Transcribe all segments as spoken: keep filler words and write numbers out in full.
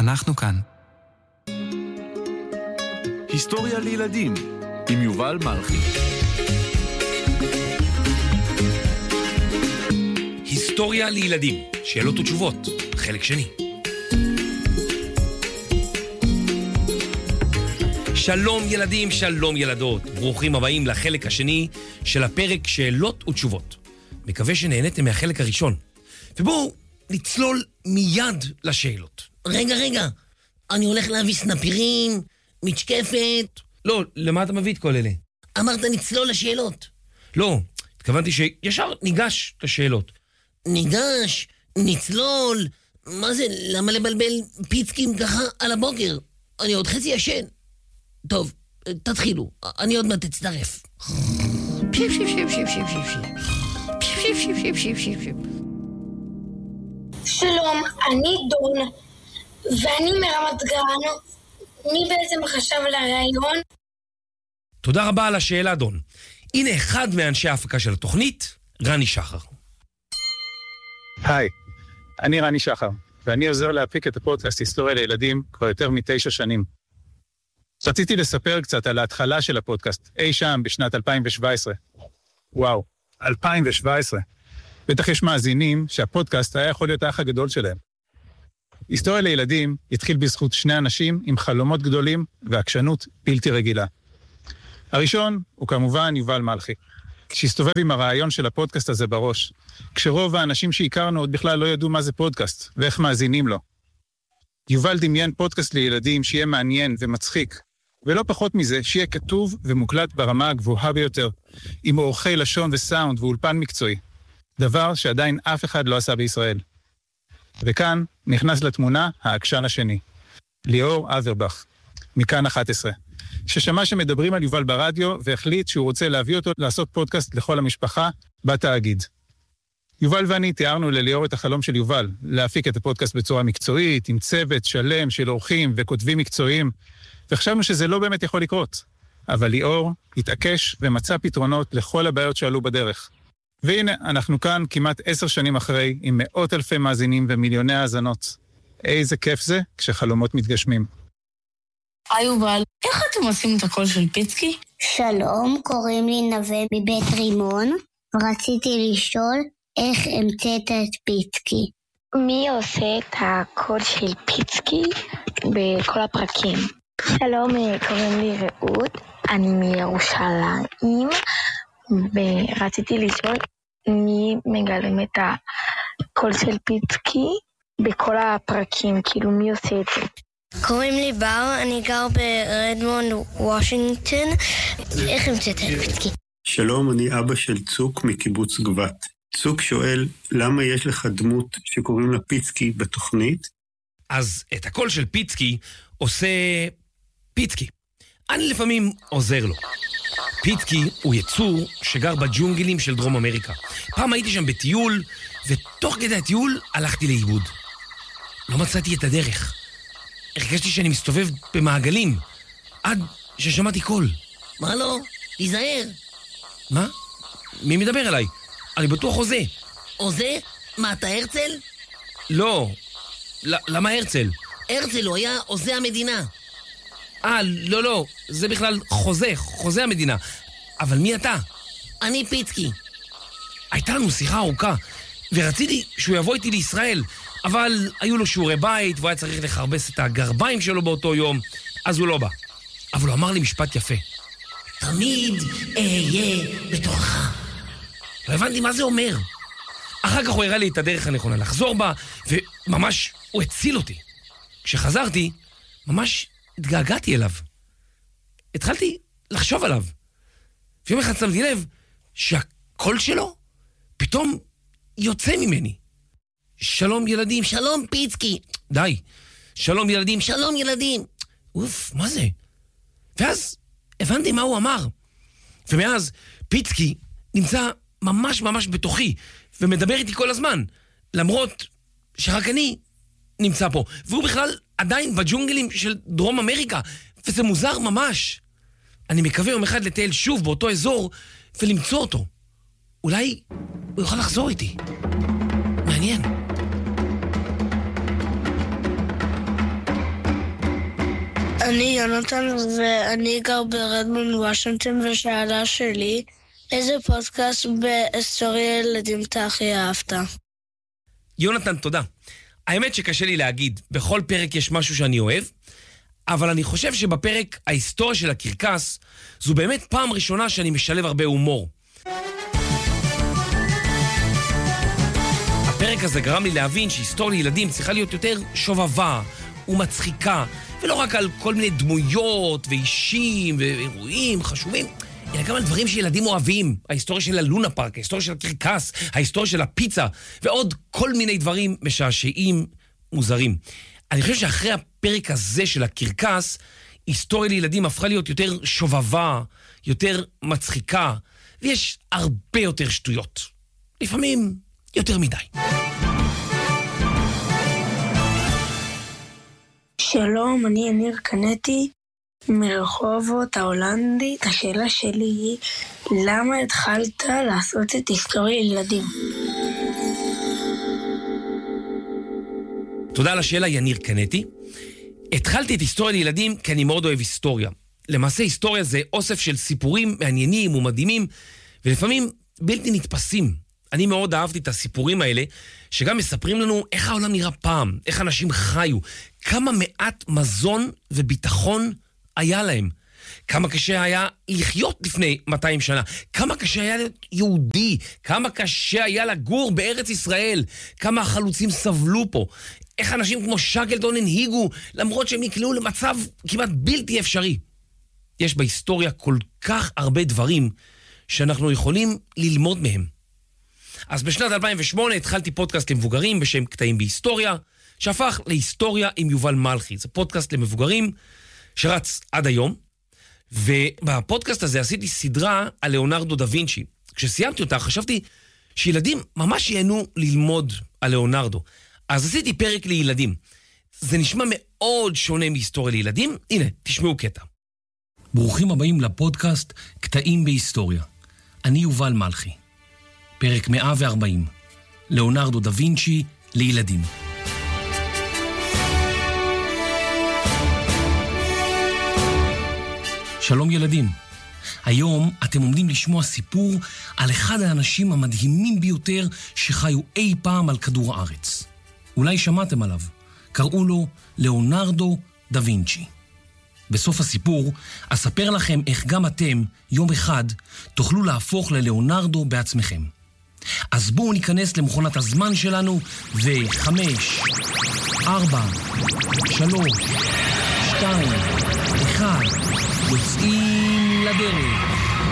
אנחנו כאן. היסטוריה לילדים עם יובל מלכי. היסטוריה לילדים, שאלות ותשובות, חלק שני. שלום ילדים, שלום ילדות, ברוכים הבאים לחלק השני של הפרק שאלות ותשובות. מקווה שנהניתם מהחלק הראשון. ובואו נצלול מיד לשאלות. רגע, רגע, אני הולך להביא סנפירים, משקפת. לא, למה אתה מביא את כל אלה? אמרת נצלול לשאלות. לא, התכוונתי שישר ניגש לשאלות. ניגש, נצלול, מה זה, למה לבלבל פיצקים ככה על הבוקר? אני עוד חצי ישן. טוב, תתחילו, אני עוד מעט תצטרף. פשיפ, שיפ, שיפ, שיפ, שיפ, שיפ, שיפ, שיפ, שיפ, שיפ, שיפ, שיפ. שלום, אני דון, ואני מרמת גן. מי בעצם חשב על הרעיון? תודה רבה על השאלה, דון. הנה אחד מאנשי ההפקה של התוכנית, רני שחר. היי, אני רני שחר, ואני עוזר להפיק את הפודקאסט היסטוריה לילדים כבר יותר מתשע שנים. רציתי לספר קצת על ההתחלה של הפודקאסט, אי שם בשנת אלפיים שבע עשרה. וואו, אלפיים שבע עשרה. בטח יש מאזינים שהפודקאסט היה יכול להיות האח הגדול שלהם. היסטוריה לילדים התחיל בזכות שני אנשים עם חלומות גדולים ועקשנות בלתי רגילה. הראשון הוא כמובן יובל מלכי, שהסתובב עם הרעיון של הפודקאסט הזה בראש, כשרוב האנשים שהכרנו עוד בכלל לא ידעו מה זה פודקאסט ואיך מאזינים לו. יובל דמיין פודקאסט לילדים שיהיה מעניין ומצחיק, ולא פחות מזה שיהיה כתוב ומוקלט ברמה הגבוהה ביותר, עם אורחי לשון וסאונד ואולפן מקצועי, דבר שעדיין אף אחד לא עשה בישראל. וכאן נכנס לתמונה העקשן השני, ליאור אברבך, מכאן אחת עשרה, ששמע שמדברים על יובל ברדיו והחליט שהוא רוצה להביא אותו לעשות פודקאסט לכל המשפחה בתאגיד. יובל ואני תיארנו לליאור את החלום של יובל, להפיק את הפודקאסט בצורה מקצועית, עם צוות שלם של אורחים וכותבים מקצועיים, וחשבנו שזה לא באמת יכול לקרות. אבל ליאור התעקש ומצא פתרונות לכל הבעיות שעלו בדרך. והנה, אנחנו כאן כמעט עשר שנים אחרי, עם מאות אלפי מאזינים ומיליוני האזנות. איזה כיף זה כשחלומות מתגשמים. היי יובל, איך אתם עושים את הקול של פיצקי? שלום, קוראים לי נווה מבית רימון. רציתי לשאול איך המצאת את פיצקי. מי עושה את הקול של פיצקי בכל הפרקים? שלום, קוראים לי רעות, אני מירושלים, ורציתי לשאול מי מגלם את הקול של פיצקי בכל הפרקים, כאילו מי עושה את זה? קוראים לי בר, אני גר ברדמונד, וושינגטון. איך המצאת את פיצקי? שלום, אני אבא של צוק מקיבוץ גבת. צוק שואל, למה יש לך דמות שקוראים לה פיצקי בתוכנית? אז את הקול של פיצקי עושה פיצקי. אני לפעמים עוזר לו. פיצקי הוא יצור שגר בג'ונגלים של דרום אמריקה. פעם הייתי שם בטיול, ותוך כדי הטיול הלכתי לאיבוד. לא מצאתי את הדרך. הרגשתי שאני מסתובב במעגלים, עד ששמעתי קול. מה לא? תיזהר. מה? מי מדבר אליי? אני בטוח עוזה. עוזה? מה, אתה הרצל? לא. למה הרצל? הרצל הוא היה עוזה המדינה. אה, לא, לא. זה בכלל חוזה, חוזה המדינה. אבל מי אתה? אני פיצקי. הייתה לנו שיחה ארוכה, ורציתי שהוא יבוא איתי לישראל, אבל היו לו שיעורי בית, והוא היה צריך לחרבס את הגרביים שלו באותו יום, אז הוא לא בא. אבל הוא אמר לי משפט יפה. תמיד אהיה בתוכך. לא הבנתי מה זה אומר. אחר כך הוא הראה לי את הדרך הנכונה לחזור בה, וממש הוא הציל אותי. כשחזרתי, ממש התגעגעתי אליו. התחלתי לחשוב עליו. ויום אחד שמתי לב שהקול שלו פתאום יוצא ממני. שלום ילדים. שלום פיצקי. די. שלום ילדים. שלום ילדים. אוף, מה זה? ואז הבנתי מה הוא אמר. ומאז פיצקי נמצא ממש ממש בתוכי, ומדבר איתי כל הזמן, למרות שרק אני נמצא פה. והוא בכלל עדיין בג'ונגלים של דרום אמריקה, וזה מוזר ממש. אני מקווה יום אחד לטייל שוב באותו אזור, ולמצוא אותו. אולי הוא יוכל לחזור איתי. מעניין. אני יונתן ואני גר ברדמונד וושינגטון, ושאלה שלי, איזה פודקאסט בהיסטוריה ילדים אתה הכי אהבת? יונתן, תודה. האמת שקשה לי להגיד, בכל פרק יש משהו שאני אוהב, אבל אני חושב שבפרק ההיסטוריה של הקרקס, זו באמת פעם ראשונה שאני משלב הרבה הומור. הפרק הזה גרם לי להבין שהיסטוריה לילדים צריכה להיות יותר שובבה ומצחיקה, ולא רק על כל מיני דמויות ואישים ואירועים חשובים, אלא גם על דברים שילדים אוהבים. ההיסטוריה של הלונה פארק, ההיסטוריה של הקרקס, ההיסטוריה של הפיצה, ועוד כל מיני דברים משעשעים מוזרים. אני חושב שאחרי הפרק הזה של הקרקס, היסטוריה לילדים הפכה להיות יותר שובבה, יותר מצחיקה, ויש הרבה יותר שטויות. לפעמים יותר מדי. שלום, אני יניר קנטי מרחובות ההולנדית. השאלה שלי היא, למה התחלת לעשות את היסטוריה לילדים? תודה על השאלה, יניר קנטי. התחלתי את היסטוריה לילדים כי אני מאוד אוהב היסטוריה. למעשה היסטוריה זה אוסף של סיפורים מעניינים ומדהימים, ולפעמים בלתי נתפסים. אני מאוד אהבתי את הסיפורים האלה, שגם מספרים לנו איך העולם נראה פעם, איך אנשים חיו, כמה מעט מזון וביטחון היה להם, כמה קשה היה לחיות לפני מאתיים שנה, כמה קשה היה להיות יהודי, כמה קשה היה לגור בארץ ישראל, כמה החלוצים סבלו פה, איך אנשים כמו שקלטון הנהיגו, למרות שהם נקלעו למצב כמעט בלתי אפשרי. יש בהיסטוריה כל כך הרבה דברים שאנחנו יכולים ללמוד מהם. אז בשנת אלפיים ושמונה התחלתי פודקאסט למבוגרים בשם קטעים בהיסטוריה, שהפך להיסטוריה עם יובל מלכי. זה פודקאסט למבוגרים שרץ עד היום, ובפודקאסט הזה עשיתי סדרה על ליאונרדו דה וינצ'י. כשסיימתי אותה חשבתי שילדים ממש ייהנו ללמוד על ליאונרדו. אז עשיתי פרק לילדים. זה נשמע מאוד שונה מהיסטוריה לילדים. הנה, תשמעו קטע. ברוכים הבאים לפודקאסט קטעים בהיסטוריה. אני יובל מלכי. פרק מאה וארבעים. ליאונרדו דה וינצ'י לילדים. שלום ילדים. היום אתם עומדים לשמוע סיפור על אחד האנשים המדהימים ביותר שחיו אי פעם על כדור הארץ. אולי שמעתם עליו. קראו לו ליאונרדו דה וינצ'י. בסוף הסיפור אספר לכם איך גם אתם, יום אחד, תוכלו להפוך לליאונרדו בעצמכם. אז בואו ניכנס למכונת הזמן שלנו, וחמש, ארבע, שלוש, שתיים, אחד, יוצאים לדרך.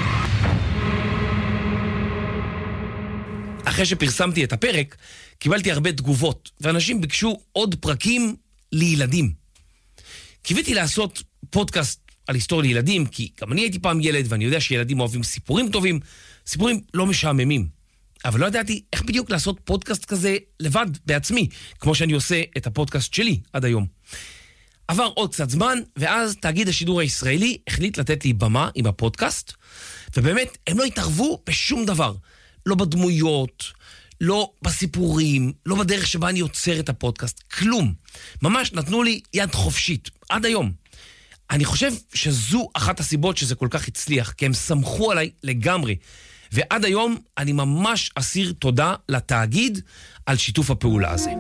אחרי שפרסמתי את הפרק, קיבלתי הרבה תגובות, ואנשים ביקשו עוד פרקים לילדים. קיוויתי לעשות פודקאסט על היסטוריה לילדים, כי גם אני הייתי פעם ילד, ואני יודע שילדים אוהבים סיפורים טובים, סיפורים לא משעממים. אבל לא ידעתי איך בדיוק לעשות פודקאסט כזה לבד, בעצמי, כמו שאני עושה את הפודקאסט שלי עד היום. עבר עוד קצת זמן, ואז תאגיד השידור הישראלי החליט לתת לי במה עם הפודקאסט, ובאמת הם לא התערבו בשום דבר. לא בדמויות, לא בסיפורים, לא בדרך שבה אני יוצר את הפודקאסט, כלום. ממש נתנו לי יד חופשית, עד היום. אני חושב שזו אחת הסיבות שזה כל כך הצליח, כי הם סמכו עליי לגמרי. ועד היום אני ממש אסיר תודה לתאגיד על שיתוף הפעולה הזה.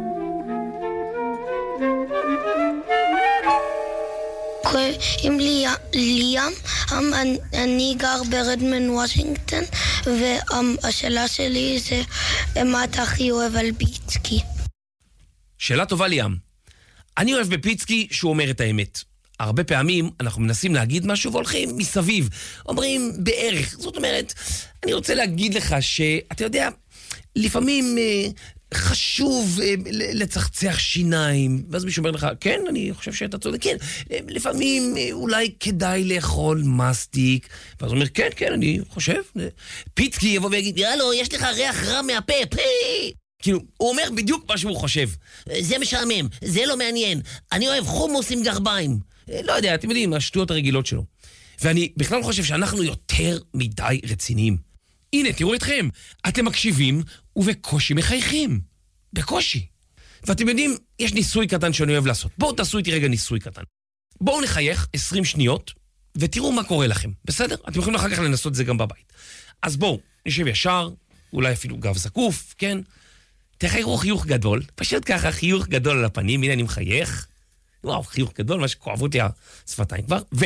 קוראים לי ליאם, אני גר ברדמונד וושינגטון, והשאלה שלי זה מה אתה הכי אוהב על פיצקי? שאלה טובה ליאם. אני אוהב בפיצקי שהוא אומר את האמת. הרבה פעמים אנחנו מנסים להגיד משהו והולכים מסביב, אומרים בערך. זאת אומרת, אני רוצה להגיד לך שאתה יודע, לפעמים אה, חשוב אה, לצחצח שיניים, ואז מישהו אומר לך, כן, אני חושב שאתה צודק, כן, לפעמים אה, אולי כדאי לאכול מסטיק, ואז הוא אומר, כן, כן, אני חושב. פיצקי יבוא ויגיד, יאללה, יש לך ריח רע מהפה, פי! כאילו, הוא אומר בדיוק מה שהוא חושב. זה משעמם, זה לא מעניין, אני אוהב חומוס עם גרביים. לא יודע, אתם יודעים, השטויות הרגילות שלו. ואני בכלל חושב שאנחנו יותר מדי רציניים. הנה, תראו אתכם, אתם מקשיבים ובקושי מחייכים. בקושי. ואתם יודעים, יש ניסוי קטן שאני אוהב לעשות. בואו תעשו איתי רגע ניסוי קטן. בואו נחייך עשרים שניות, ותראו מה קורה לכם, בסדר? אתם יכולים אחר כך לנסות את זה גם בבית. אז בואו, נשב ישר, אולי אפילו גב זקוף, כן? תחייכו חיוך גדול, פשוט ככה חיוך גדול על הפנים, הנה אני מחייך. וואו, חיוך גדול, מה שכואבות לי השפתיים כבר. ו...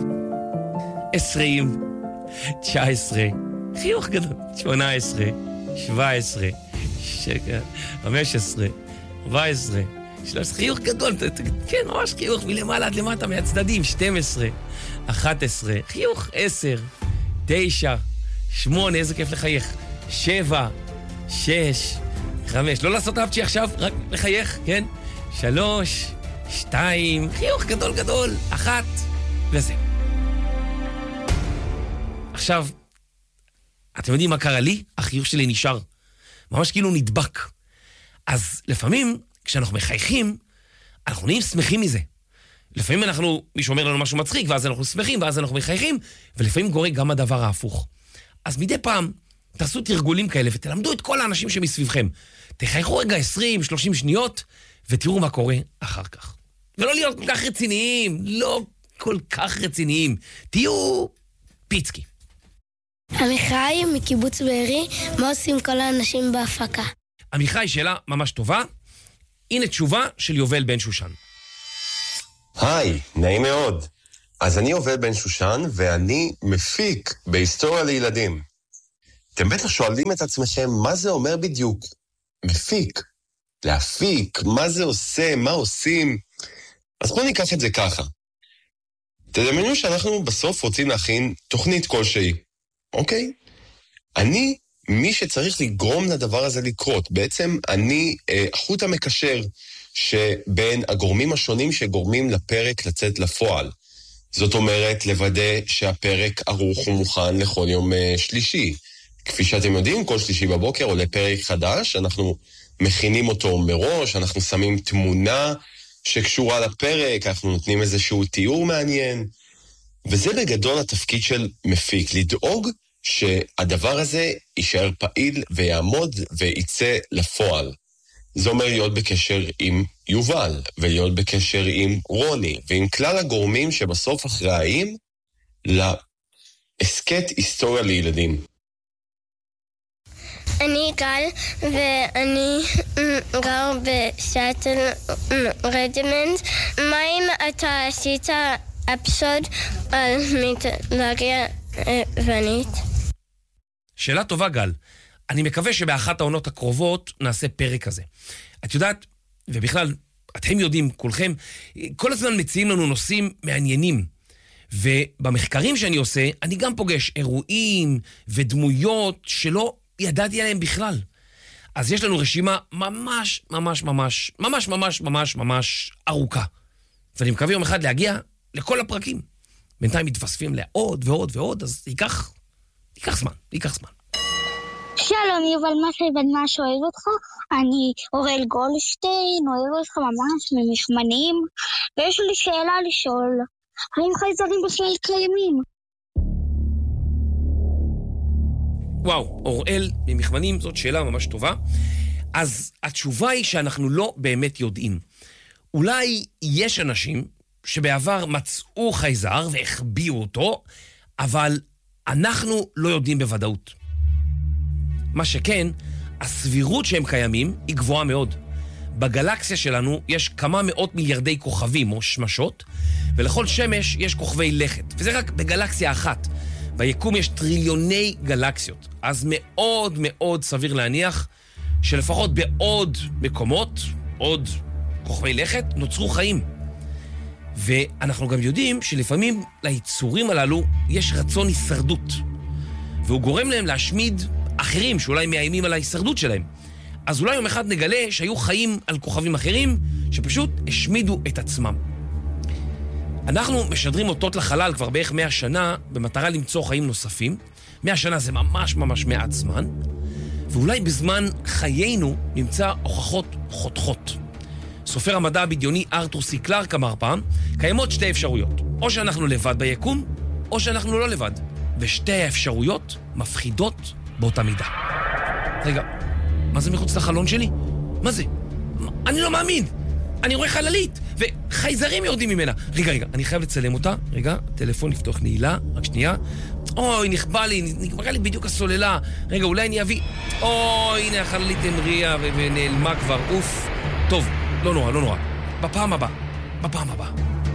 עשרים, תשע עשרה, חיוך גדול, שמונה עשרה, שבע עשרה, חמש עשרה, ארבע עשרה, שלוש עשרה, חיוך גדול, כן, ממש חיוך מלמעלה עד למטה מהצדדים, שתים עשרה, אחת עשרה, חיוך עשר, תשע, שמונה, איזה כיף לחייך, שבע, שש, חמש, לא לעשות אפצ'י עכשיו, רק לחייך, כן? שלוש, שתיים, חיוך גדול גדול, אחת, וזה. עכשיו, אתם יודעים מה קרה לי? החיוך שלי נשאר. ממש כאילו נדבק. אז לפעמים, כשאנחנו מחייכים, אנחנו נהיים שמחים מזה. לפעמים אנחנו, מישהו אומר לנו משהו מצחיק, ואז אנחנו שמחים, ואז אנחנו מחייכים, ולפעמים קורה גם הדבר ההפוך. אז מדי פעם, תעשו תרגולים כאלה, ותלמדו את כל האנשים שמסביבכם. תחייכו רגע עשרים שלושים שניות, ותראו מה קורה אחר כך. ולא להיות כל כך רציניים, לא כל כך רציניים. תהיו פיצקי. עמיחי מקיבוץ בארי, מה עושים כל האנשים בהפקה? עמיחי, שאלה ממש טובה. הנה תשובה של יובל בן שושן. היי, נעים מאוד. אז אני יובל בן שושן, ואני מפיק בהיסטוריה לילדים. אתם בטח שואלים את עצמכם, מה זה אומר בדיוק? מפיק, להפיק, מה זה עושה, מה עושים? אז בואו ניקח את זה ככה. תדמיינו שאנחנו בסוף רוצים להכין תוכנית כלשהי. אוקיי? אני, מי שצריך לגרום לדבר הזה לקרות, בעצם אני אה, החוט המקשר שבין הגורמים השונים שגורמים לפרק לצאת לפועל. זאת אומרת, לוודא שהפרק ערוך ומוכן לכל יום אה, שלישי. כפי שאתם יודעים, כל שלישי בבוקר עולה פרק חדש, אנחנו מכינים אותו מראש, אנחנו שמים תמונה שקשורה לפרק, אנחנו נותנים איזשהו תיאור מעניין, וזה בגדול התפקיד של מפיק, לדאוג שהדבר הזה יישאר פעיל ויעמוד וייצא לפועל. זה אומר להיות בקשר עם יובל, ולהיות בקשר עם רוני, ועם כלל הגורמים שבסוף אחראים לעסקת היסטוריה לילדים. אני גל, ואני גר בשאטל רדימנט. מה אם אתה עשית אפיסוד על מיתולוגיה יוונית? שאלה טובה, גל. אני מקווה שבאחת העונות הקרובות נעשה פרק כזה. את יודעת, ובכלל, אתם יודעים, כולכם, כל הזמן מציעים לנו נושאים מעניינים. ובמחקרים שאני עושה, אני גם פוגש אירועים ודמויות שלא ידעתי עליהם בכלל. אז יש לנו רשימה ממש, ממש, ממש, ממש, ממש, ממש, ממש ארוכה. ואני מקווה יום אחד להגיע לכל הפרקים. בינתיים מתווספים לעוד ועוד ועוד, אז ייקח, ייקח זמן, ייקח זמן. שלום יובל, מה שבן מה שואל אותך? אני אורל גולדשטיין, אוהב אותך ממש ממשמנים, ויש לי שאלה לשאול, האם חייזרים בכלל קיימים? וואו, אוראל ממחמנים, זאת שאלה ממש טובה. אז התשובה היא שאנחנו לא באמת יודעים. אולי יש אנשים שבעבר מצאו חייזר והחביאו אותו, אבל אנחנו לא יודעים בוודאות. מה שכן, הסבירות שהם קיימים היא גבוהה מאוד. בגלקסיה שלנו יש כמה מאות מיליארדי כוכבים או שמשות, ולכל שמש יש כוכבי לכת, וזה רק בגלקסיה אחת. ביקום יש טריליוני גלקסיות, אז מאוד מאוד סביר להניח שלפחות בעוד מקומות, עוד כוכבי לכת, נוצרו חיים. ואנחנו גם יודעים שלפעמים ליצורים הללו יש רצון הישרדות, והוא גורם להם להשמיד אחרים שאולי מאיימים על ההישרדות שלהם. אז אולי יום אחד נגלה שהיו חיים על כוכבים אחרים שפשוט השמידו את עצמם. אנחנו משדרים אותות לחלל כבר בערך מאה שנה במטרה למצוא חיים נוספים. מאה שנה זה ממש ממש מעט זמן, ואולי בזמן חיינו נמצא הוכחות חותכות. סופר המדע הבדיוני ארתור סי קלארק אמר פעם, קיימות שתי אפשרויות. או שאנחנו לבד ביקום, או שאנחנו לא לבד. ושתי האפשרויות מפחידות באותה מידה. רגע, מה זה מחוץ לחלון שלי? מה זה? אני לא מאמין. אני רואה חללית. וחייזרים יורדים ממנה. רגע, רגע, אני חייב לצלם אותה. רגע, טלפון, לפתוח נעילה, רק שנייה. אוי, נכבה לי, נגמרה לי בדיוק הסוללה. רגע, אולי אני אביא... אוי, הנה, החללית המריאה ונעלמה כבר. אוף. טוב, לא נורא, לא נורא. בפעם הבאה. בפעם הבאה.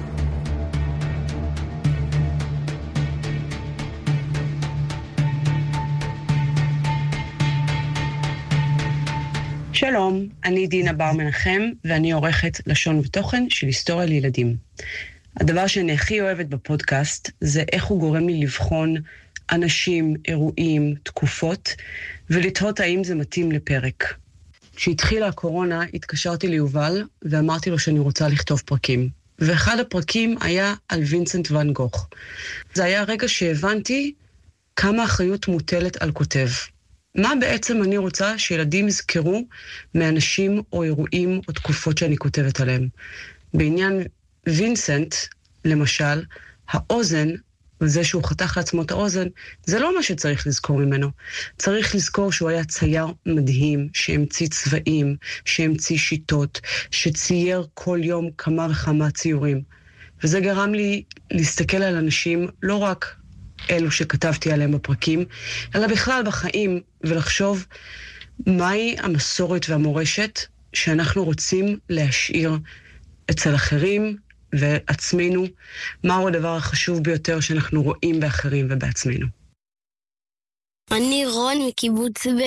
שלום, אני דינה בר מנחם, ואני עורכת לשון ותוכן של היסטוריה לילדים. הדבר שאני הכי אוהבת בפודקאסט זה איך הוא גורם לי לבחון אנשים, אירועים, תקופות, ולתהות האם זה מתאים לפרק. כשהתחילה הקורונה, התקשרתי ליובל ואמרתי לו שאני רוצה לכתוב פרקים. ואחד הפרקים היה על וינסנט ואן גוך. זה היה רגע שהבנתי כמה אחריות מוטלת על כותב. מה בעצם אני רוצה שילדים יזכרו מאנשים או אירועים או תקופות שאני כותבת עליהם. בעניין וינסנט, למשל, האוזן, וזה שהוא חתך לעצמו את האוזן, זה לא מה שצריך לזכור ממנו. צריך לזכור שהוא היה צייר מדהים, שהמציא צבעים, שהמציא שיטות, שצייר כל יום כמה וכמה ציורים. וזה גרם לי להסתכל על אנשים לא רק אלו שכתבתי עליהם בפרקים, אלא בכלל בחיים, ולחשוב מהי המסורת והמורשת שאנחנו רוצים להשאיר אצל אחרים ועצמנו, מהו הדבר החשוב ביותר שאנחנו רואים באחרים ובעצמנו. אני רון מקיבוץ